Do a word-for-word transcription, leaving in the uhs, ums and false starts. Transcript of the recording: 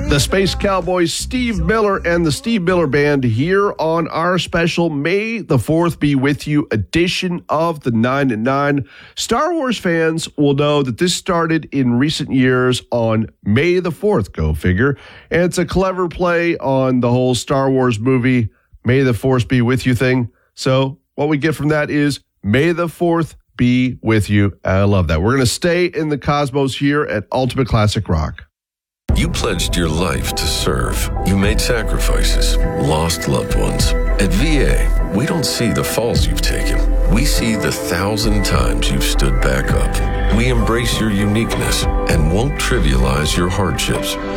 The Space Cowboys, Steve Miller and the Steve Miller Band here on our special May the fourth Be With You edition of the nine at nine. Star Wars fans will know that this started in recent years on May the fourth, go figure. And it's a clever play on the whole Star Wars movie, May the fourth Be With You thing. So what we get from that is May the fourth be with you. I love that. We're going to stay in the cosmos here at Ultimate Classic Rock. You pledged your life to serve. You made sacrifices, lost loved ones. At V A, we don't see the falls you've taken. We see the thousand times you've stood back up. We embrace your uniqueness and won't trivialize your hardships.